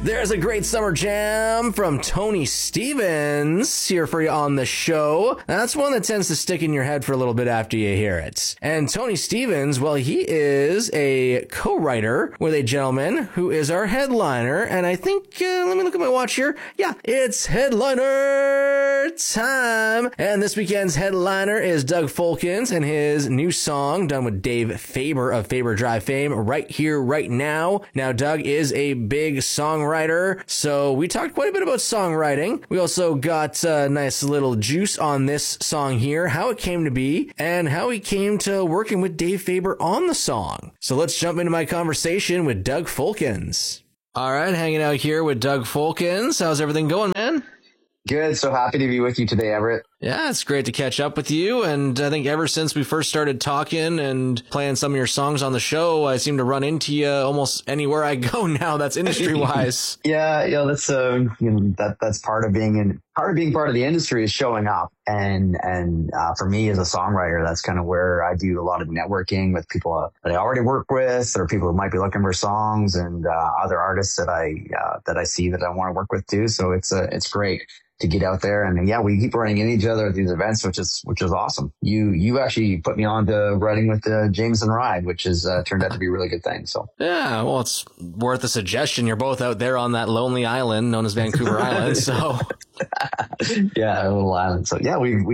There's a great summer jam from Tony Stevens here for you on the show. That's one that tends to stick in your head for a little bit after you hear it. And Tony Stevens, well, he is a co-writer with a gentleman who is our headliner. And I think, let me look at my watch here. Yeah, it's headliner time. And this weekend's headliner is Doug Folkens and his new song done with Dave Faber of Faber Drive fame, Right Here, Right Now. Now, Doug is a big songwriter, so we talked quite a bit about songwriting. We also got a nice little juice on this song here, how it came to be, and how he came to working with Dave Faber on the song. So let's jump into my conversation with Doug Folkens. All right, hanging out here with Doug Folkens. How's everything going, man? Good. So happy to be with you today, Everett. Yeah, it's great to catch up with you. And I think ever since we first started talking and playing some of your songs on the show, I seem to run into you almost anywhere I go now. That's industry wise. Yeah, that's that's part of being part of the industry is showing up. And for me as a songwriter, that's kind of where I do a lot of networking with people that I already work with, or people who might be looking for songs, and other artists that I see that I want to work with too. So it's great to get out there, and yeah, we keep running into each other at these events, which is awesome. You actually put me on to writing with the Jameson Ride, which has turned out to be a really good thing. So yeah, well, it's worth a suggestion. You're both out there on that lonely island known as Vancouver Island, so yeah, a little island. So yeah, we've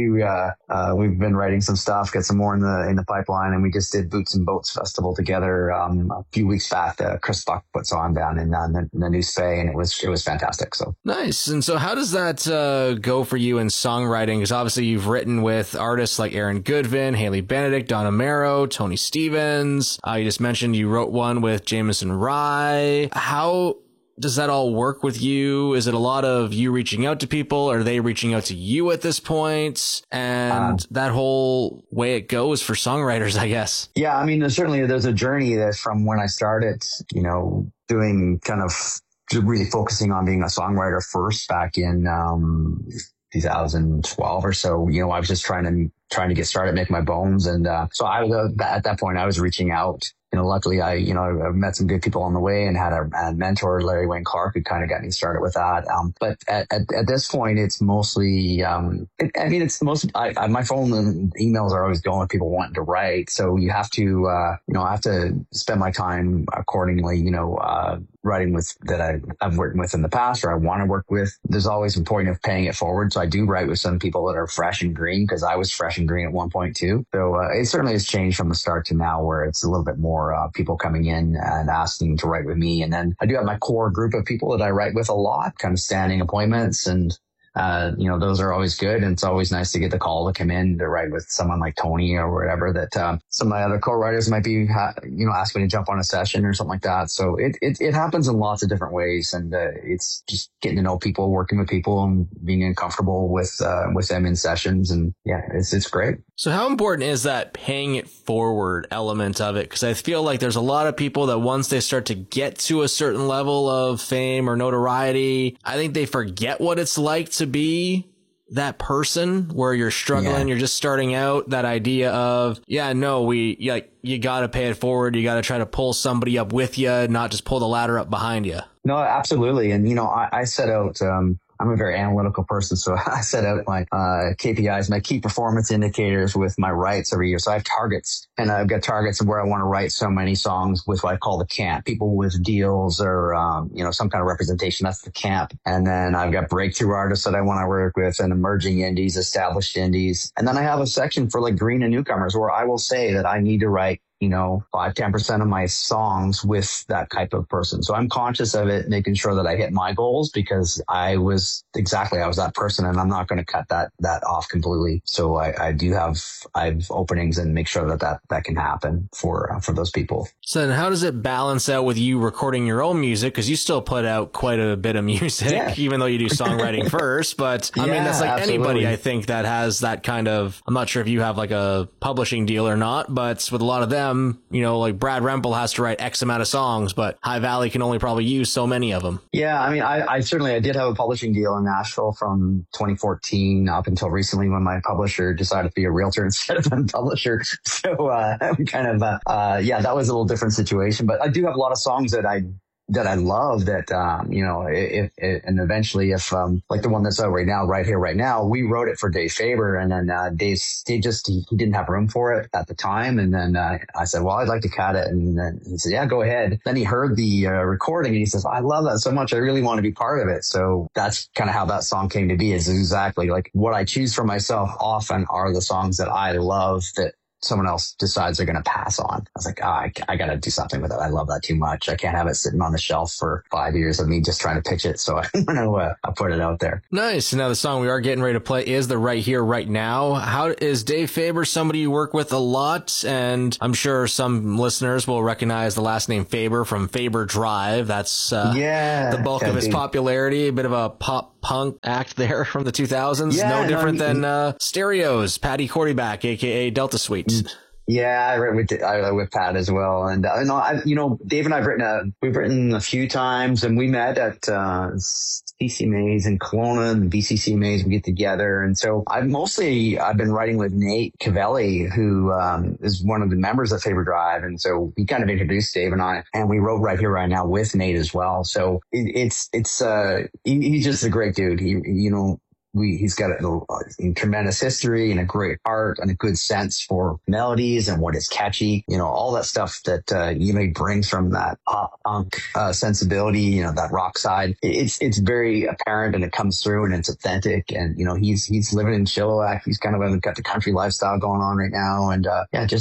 been writing some stuff, got some more in the pipeline, and we just did Boots and Boats Festival together a few weeks back that Chris Buck puts on down in the New Spey, and it was fantastic. So nice. And so how does that go for you in songwriting? Because obviously you've written with artists like Aaron Goodvin, Haley Benedict, Donna Amaro, Tony Stevens. You just mentioned you wrote one with Jameson Rye. How does that all work with you? Is it a lot of you reaching out to people? Or are they reaching out to you at this point? And that whole way it goes for songwriters, I guess. Yeah, I mean, there's a journey that from when I started, doing kind of really focusing on being a songwriter first back in 2012 or so. I was just trying to get started, make my bones, and so I was at that point I was reaching out. Luckily I met some good people on the way and had a mentor, Larry Wayne Clark, who kind of got me started with that. But at this point, it's mostly, my phone and emails are always going with people wanting to write. So you have to, I have to spend my time accordingly, writing with that I've worked with in the past, or I want to work with. There's always a point of paying it forward. So I do write with some people that are fresh and green, because I was fresh and green at one point too. So it certainly has changed from the start to now, where it's a little bit more people coming in and asking to write with me. And then I do have my core group of people that I write with a lot, kind of standing appointments, and those are always good. And it's always nice to get the call to come in to write with someone like Tony or whatever, that some of my other co-writers might be, ask me to jump on a session or something like that. So it happens in lots of different ways. And it's just getting to know people, working with people, and being uncomfortable with them in sessions. And yeah, it's great. So how important is that paying it forward element of it? Because I feel like there's a lot of people that once they start to get to a certain level of fame or notoriety, I think they forget what it's like to be that person where you're struggling, you're just starting out. That idea of, you got to pay it forward. You got to try to pull somebody up with you, not just pull the ladder up behind you. No, absolutely. And, I set out, I'm a very analytical person, so I set out my KPIs, my key performance indicators with my writes every year. So I have targets, and I've got targets of where I want to write so many songs with what I call the camp. People with deals or, some kind of representation. That's the camp. And then I've got breakthrough artists that I want to work with, and emerging indies, established indies. And then I have a section for like green and newcomers, where I will say that I need to write 5-10% of my songs with that type of person. So I'm conscious of it, making sure that I hit my goals, because I was that person, and I'm not going to cut that off completely. So I have openings, and make sure that can happen for those people. So then how does it balance out with you recording your own music? Because you still put out quite a bit of music, even though you do songwriting first. But I mean, that's like absolutely. Anybody, I think, that has that kind of, I'm not sure if you have like a publishing deal or not, but with a lot of them, like Brad Rempel has to write X amount of songs, but High Valley can only probably use so many of them. Yeah, I mean, I certainly did have a publishing deal in Nashville from 2014 up until recently, when my publisher decided to be a realtor instead of a publisher. So that was a little different situation. But I do have a lot of songs that I that I love that, you know, and eventually if, like the one that's out right now, Right Here, Right Now, we wrote it for Dave Faber, and then, Dave just, he didn't have room for it at the time. And then, I said, well, I'd like to cut it. And then he said, yeah, go ahead. Then he heard the, recording, and he says, I love that so much. I really want to be part of it. So that's kind of how that song came to be, is exactly like what I choose for myself often are the songs that I love that someone else decides they're going to pass on. I was like, I got to do something with it. I love that too much. I can't have it sitting on the shelf for 5 years of me just trying to pitch it. So I'm going to put it out there. Nice. Now the song we are getting ready to play is the Right Here, Right Now. How is Dave Faber somebody you work with a lot? And I'm sure some listeners will recognize the last name Faber from Faber Drive. That's the bulk of his popularity. A bit of a pop punk act there from the 2000s. No different than Stereo's Patty Quarterback, aka Delta Suite. Yeah, I wrote with Pat as well, and Dave and I've written a few times, and we met at CC Mays in Kelowna and BCC Mays. We get together, and so I've been writing with Nate Cavelli, who is one of the members of Faber Drive, and so he kind of introduced Dave and I, and we wrote Right Here, Right Now with Nate as well. So he's just a great dude. He's got a tremendous history and a great heart and a good sense for melodies and what is catchy, all that stuff that, he brings from that pop punk, sensibility, that rock side. It's very apparent, and it comes through, and it's authentic. And, he's living in Chilliwack. He's kind of got the country lifestyle going on right now. And,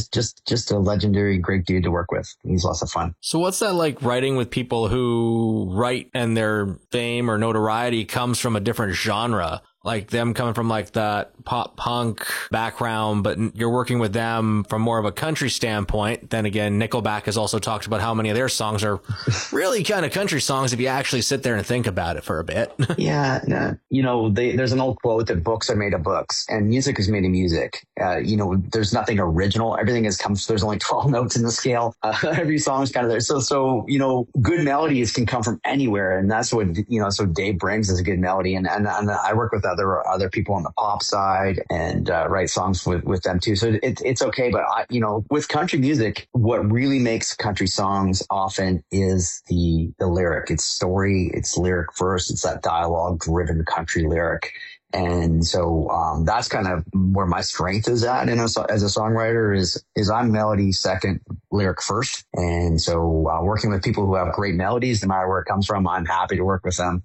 just a legendary, great dude to work with. He's lots of fun. So what's that like, writing with people who write and their fame or notoriety comes from a different genre? Like them coming from like that pop punk background, but you're working with them from more of a country standpoint. Then again, Nickelback has also talked about how many of their songs are really kind of country songs if you actually sit there and think about it for a bit. Yeah. There's an old quote that books are made of books and music is made of music. There's nothing original. Everything there's only 12 notes in the scale. Every song is kind of there. So, good melodies can come from anywhere. And that's what, so Dave brings is a good melody. And I work with other people on the pop side and write songs with them too. So it's okay. But with country music, what really makes country songs often is the lyric. It's story, it's lyric first. It's that dialogue driven country lyric. And so that's kind of where my strength is at as a songwriter is I'm melody second, lyric first. And so working with people who have great melodies, no matter where it comes from, I'm happy to work with them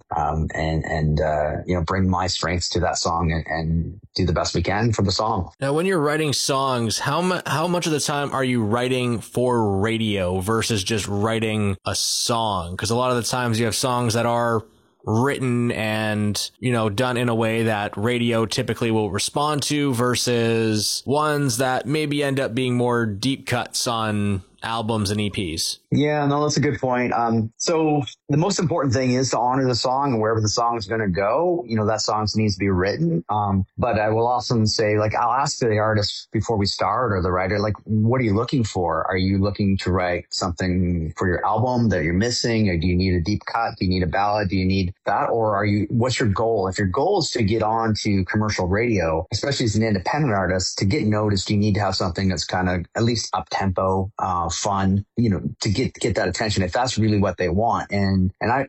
and bring my strengths to that song and do the best we can for the song. Now, when you're writing songs, how much of the time are you writing for radio versus just writing a song? Because a lot of the times you have songs that are written and, done in a way that radio typically will respond to versus ones that maybe end up being more deep cuts on albums and EPs. Yeah, no, that's a good point. So the most important thing is to honor the song, and wherever the song is going to go, that song needs to be written. But I will also say, I'll ask the artist before we start, or the writer, what are you looking for? Are you looking to write something for your album that you're missing? Or do you need a deep cut? Do you need a ballad? Do you need that? Or what's your goal? If your goal is to get on to commercial radio, especially as an independent artist, to get noticed, you need to have something that's kind of at least up tempo, fun, to get that attention, if that's really what they want. And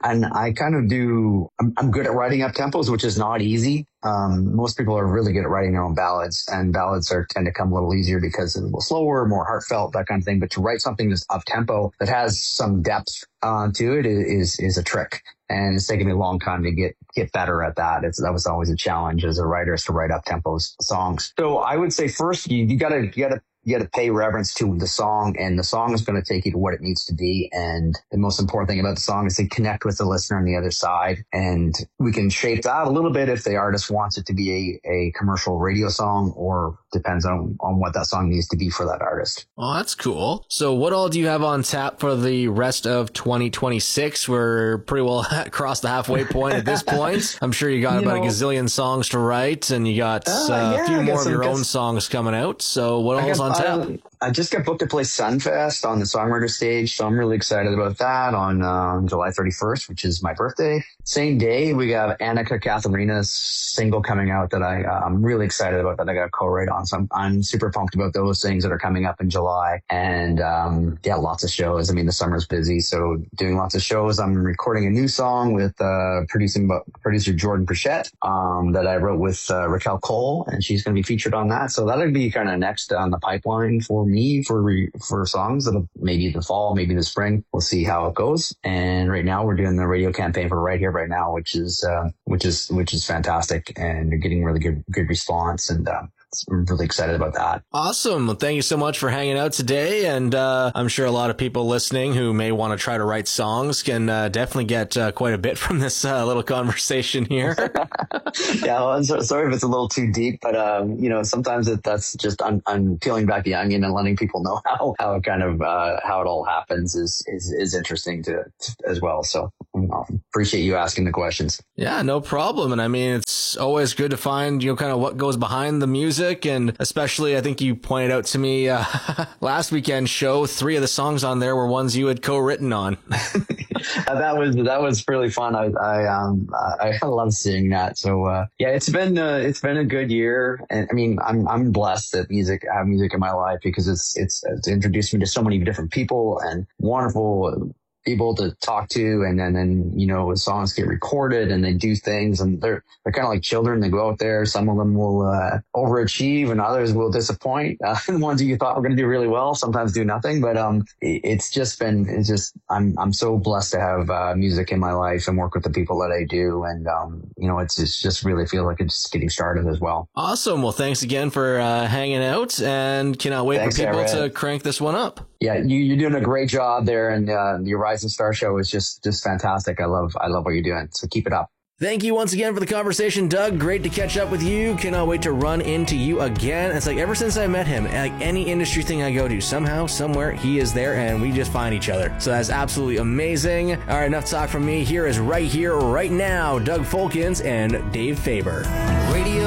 I kind of do, I'm good at writing up tempos, which is not easy. Most people are really good at writing their own ballads, and ballads tend to come a little easier because it's a little slower, more heartfelt, that kind of thing. But to write something that's up tempo that has some depth to it is a trick. And it's taken me a long time to get better at that. That was always a challenge as a writer, is to write up tempo songs. So I would say first you gotta pay reverence to the song, and the song is going to take you to what it needs to be. And the most important thing about the song is to connect with the listener on the other side. And we can shape that a little bit if the artist wants it to be a commercial radio song, or depends on what that song needs to be for that artist. Oh, that's cool. So what all do you have on tap for the rest of 2026? We're pretty well across the halfway point at this point. I'm sure you got about a gazillion songs to write, and you got a few more of your own songs coming out. So what all's on tap? I just got booked to play Sunfest on the Songwriter stage, so I'm really excited about that on July 31st, which is my birthday. Same day, we got Annika Katharina's single coming out that I'm really excited about, that I got a co-write on. So I'm super pumped about those things that are coming up in July. And yeah, lots of shows. I mean, the summer's busy, so doing lots of shows. I'm recording a new song with producer Jordan Prichette that I wrote with Raquel Cole, and she's going to be featured on that. So that'll be kind of next on the pipeline for me for songs that'll maybe the fall, maybe the spring. We'll see how it goes. And right now we're doing the radio campaign for Right Here Right Now, which is fantastic, and you're getting really good response, and I'm really excited about that. Awesome. Well, thank you so much for hanging out today. And I'm sure a lot of people listening who may want to try to write songs can definitely get quite a bit from this little conversation here. Yeah, well, I'm sorry if it's a little too deep, but sometimes that's just I'm peeling back the onion and letting people know how it kind of how it all happens is interesting to as well. So appreciate you asking the questions. Yeah, no problem. And I mean, it's always good to find kind of what goes behind the music. And especially, I think you pointed out to me last weekend's show, 3 of the songs on there were ones you had co-written on. That was really fun. I love seeing that. So yeah, it's been a good year, and I mean, I'm blessed that I have music in my life, because it's introduced me to so many different people and wonderful people to talk to, and then songs get recorded and they do things, and they're kind of like children. They go out there. Some of them will overachieve, and others will disappoint. The ones that you thought were going to do really well sometimes do nothing. But I'm so blessed to have music in my life and work with the people that I do, and it's just really feel like it's just getting started as well. Awesome. Well, thanks again for hanging out, and cannot wait for people to crank this one up. Yeah, you're doing a great job there, and your Rising Star show is just fantastic. I love what you're doing. So keep it up. Thank you once again for the conversation, Doug. Great to catch up with you. Cannot wait to run into you again. It's like ever since I met him, like any industry thing I go to, somehow, somewhere, he is there and we just find each other. So that's absolutely amazing. All right, enough talk from me. Here is Right Here, Right Now, Doug Folkens and Dave Faber. Radio.